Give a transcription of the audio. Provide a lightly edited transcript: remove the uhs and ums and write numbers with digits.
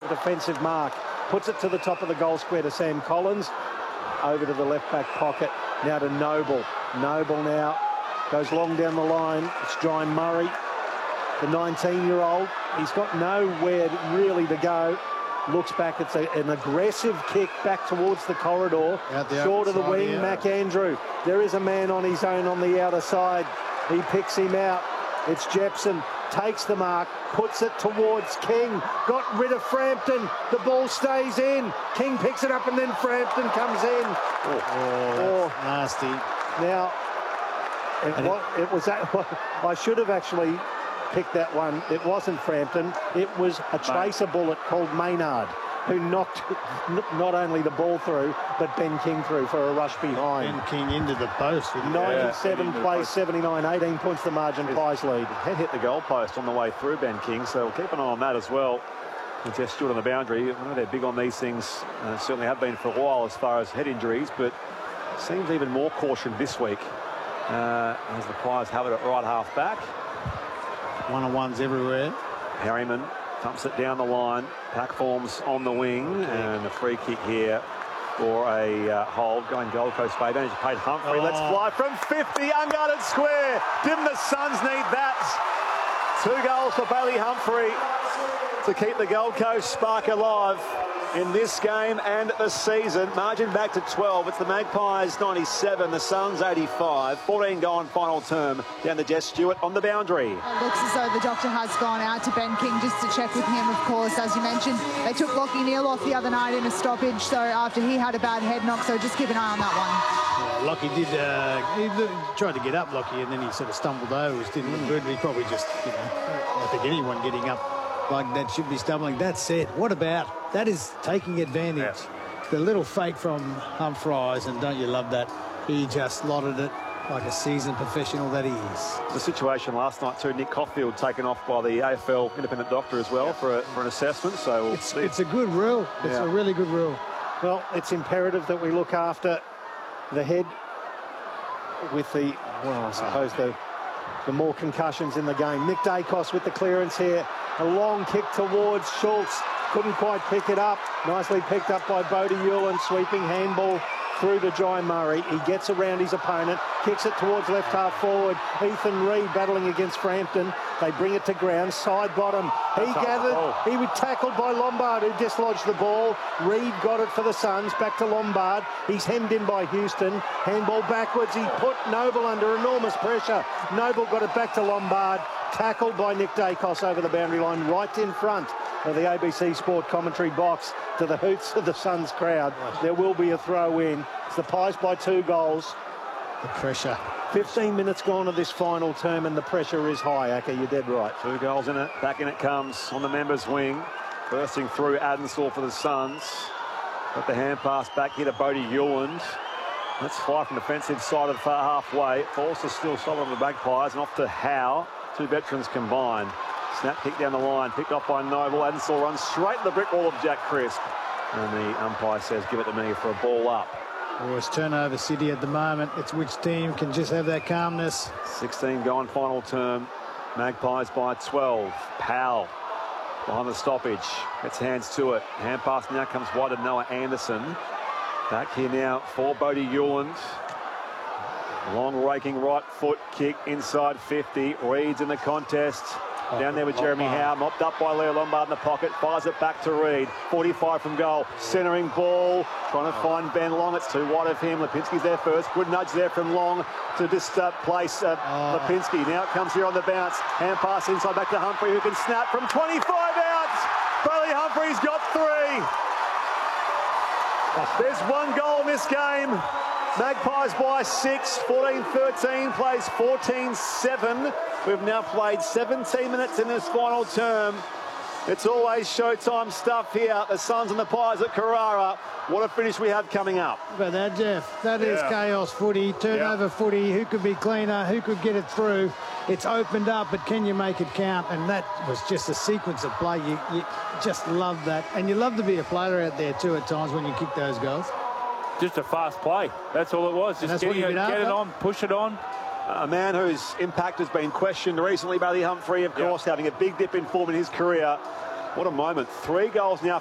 defensive mark. Puts it to the top of the goal square to Sam Collins. Over to the left-back pocket. Now to Noble. Noble now goes long down the line. It's John Murray, the 19-year-old. He's got nowhere really to go. Looks back. It's an aggressive kick back towards the corridor. Short of the wing, McAndrew. There is a man on his own on the outer side. He picks him out. It's Jepson. Takes the mark, puts it towards King, got rid of Frampton, the ball stays in, King picks it up and then Frampton comes in. Oh, that's nasty. Now, it was that, I should have actually picked that one. It wasn't Frampton, it was a tracer bullet called Maynard, who knocked not only the ball through, but Ben King through for a rush behind. Ben King into the post. 97 plays 79, 18 points the margin, Pies lead. Head hit the goalpost on the way through, Ben King, so we'll keep an eye on that as well. He just stood on the boundary. I know they're big on these things, certainly have been for a while as far as head injuries, but seems even more caution this week as the Pies have it at right half back. One-on-ones everywhere. Harriman thumps it down the line. Pack forms on the wing, and a free kick here for a hold. Going Gold Coast Bay advantage. Paid Humphrey. Let's fly from 50, unguarded square. Didn't the Suns need that? 2 goals for Bailey Humphrey to keep the Gold Coast spark alive in this game and the season. Margin back to 12. It's the Magpies 97, the Suns 85. 14 gone final term. Down to Jess Stewart on the boundary. It looks as though the doctor has gone out to Ben King just to check with him, of course. As you mentioned, they took Lachie Neale off the other night in a stoppage, so after he had a bad head knock, so just keep an eye on that one. Yeah, Lachie did, he tried to get up, Lachie, and then he sort of stumbled over, which didn't look good. He probably just, I think anyone getting up like that should be stumbling. That said, what about, that is taking advantage. Yes. The little fake from Humphries, and don't you love that? He just slotted it like a seasoned professional that he is. The situation last night too, Nick Caulfield taken off by the AFL independent doctor as well for an assessment, so we'll see. It's a good rule. It's a really good rule. Well, it's imperative that we look after the head with the, well, I suppose the more concussions in the game. Nick Dacos with the clearance here. A long kick towards Schultz. Couldn't quite pick it up. Nicely picked up by Bodie Hewland. Sweeping handball through to Jai Murray. He gets around his opponent. Kicks it towards left half forward. Ethan Reid battling against Frampton. They bring it to ground. Side bottom. He gathered. He was tackled by Lombard, who dislodged the ball. Reid got it for the Suns. Back to Lombard. He's hemmed in by Houston. Handball backwards. He put Noble under enormous pressure. Noble got it back to Lombard. Tackled by Nick Dacos over the boundary line, right in front of the ABC Sport commentary box to the hoots of the Suns crowd. There will be a throw in. It's the Pies by 2 goals. The pressure. 15 minutes gone of this final term and the pressure is high, Acker. You're dead right. 2 goals in it. Back in it comes on the members' wing. Bursting through Adensall for the Suns. Got the hand pass back here to Bodie Hewland. Let's fly from the defensive side of the far halfway. Forster still solid on the Magpies and off to Howe. 2 veterans combined. Snap kick down the line, picked off by Noble. Adensall runs straight to the brick wall of Jack Crisp. And the umpire says, give it to me for a ball up. Oh, it's turnover city at the moment. It's which team can just have that calmness. 16 gone final term. Magpies by 12. Powell behind the stoppage. Gets hands to it. Hand pass now comes wide to Noah Anderson. Back here now for Bodie Hewland. Long raking right foot kick inside 50. Reid's in the contest. Down there with Jeremy Howe, mopped up by Leo Lombard in the pocket, fires it back to Reid. 45 from goal, centering ball, trying to find Ben Long. It's too wide of him. Lipinski's there first. Good nudge there from Long to just place Lipinski. Now it comes here on the bounce. Hand pass inside back to Humphrey, who can snap from 25 out. Bailey Humphrey's got 3. There's 1 goal in this game. Magpies by 6, 14-13, plays 14-7. We've now played 17 minutes in this final term. It's always showtime stuff here. The Suns and the Pies at Carrara. What a finish we have coming up. How about that, Jeff? That is chaos footy, turnover footy. Who could be cleaner? Who could get it through? It's opened up, but can you make it count? And that was just a sequence of play. You just love that. And you love to be a player out there too at times when you kick those goals. Just a fast play. That's all it was. Just get it on, push it on. A man whose impact has been questioned recently, Bailey Humphrey, of course, having a big dip in form in his career. What a moment. 3 goals now